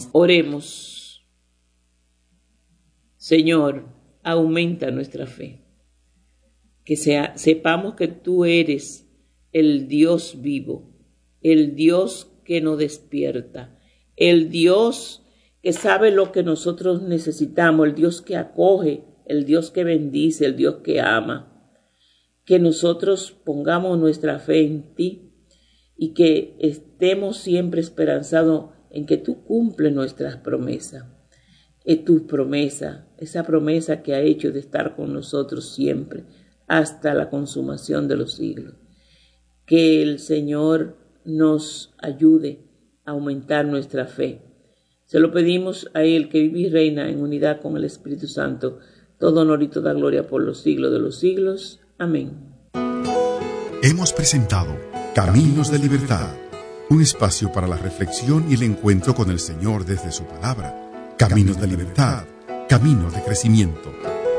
Oremos. Señor, aumenta nuestra fe. Que sepamos que tú eres el Dios vivo, el Dios que nos despierta, el Dios que sabe lo que nosotros necesitamos, el Dios que acoge, el Dios que bendice, el Dios que ama. Que nosotros pongamos nuestra fe en ti y que estemos siempre esperanzados en que tú cumples nuestras promesas. Es tu promesa, esa promesa que ha hecho de estar con nosotros siempre, hasta la consumación de los siglos. Que el Señor nos ayude a aumentar nuestra fe. Se lo pedimos a Él, que vive y reina en unidad con el Espíritu Santo, todo honor y toda gloria por los siglos de los siglos. Amén. Hemos presentado Caminos de Libertad, un espacio para la reflexión y el encuentro con el Señor desde su palabra. Caminos de libertad, caminos de crecimiento.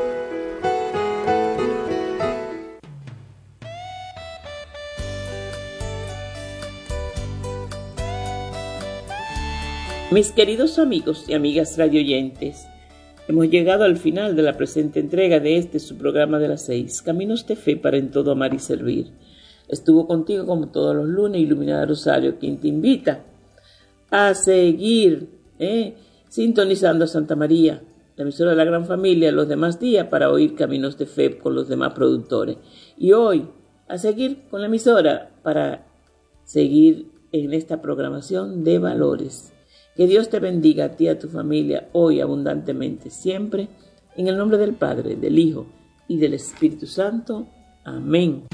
Mis queridos amigos y amigas radioyentes, hemos llegado al final de la presente entrega de su programa de las 6, Caminos de Fe para en todo amar y servir. Estuvo contigo como todos los lunes Iluminada Rosario, quien te invita a seguir sintonizando a Santa María, la emisora de la Gran Familia, los demás días para oír Caminos de Fe con los demás productores. Y hoy a seguir con la emisora para seguir en esta programación de valores. Que Dios te bendiga a ti y a tu familia hoy abundantemente, siempre, en el nombre del Padre, del Hijo y del Espíritu Santo. Amén.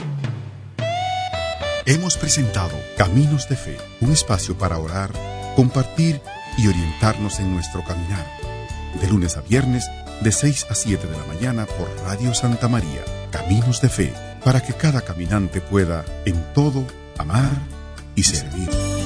Hemos presentado Caminos de Fe, un espacio para orar, compartir y orientarnos en nuestro caminar. De lunes a viernes, de 6 a 7 de la mañana por Radio Santa María. Caminos de Fe, para que cada caminante pueda, en todo, amar y servir.